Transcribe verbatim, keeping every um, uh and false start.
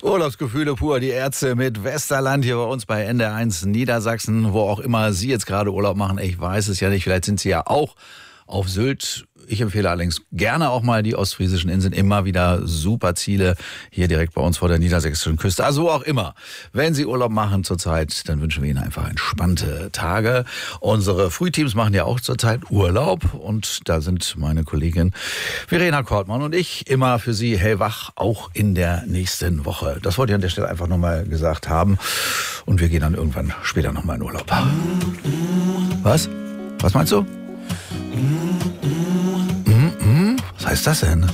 Urlaubsgefühle pur, die Ärzte mit Westerland hier bei uns bei N D R eins Niedersachsen, wo auch immer Sie jetzt gerade Urlaub machen. Ich weiß es ja nicht, vielleicht sind Sie ja auch auf Sylt. Ich empfehle allerdings gerne auch mal die ostfriesischen Inseln. Immer wieder super Ziele hier direkt bei uns vor der niedersächsischen Küste. Also wo auch immer. Wenn Sie Urlaub machen zurzeit, dann wünschen wir Ihnen einfach entspannte Tage. Unsere Frühteams machen ja auch zurzeit Urlaub. Und da sind meine Kollegin Verena Kortmann und ich immer für Sie hellwach, auch in der nächsten Woche. Das wollte ich an der Stelle einfach nochmal gesagt haben. Und wir gehen dann irgendwann später nochmal in Urlaub. Was? Was meinst du? Was heißt das denn?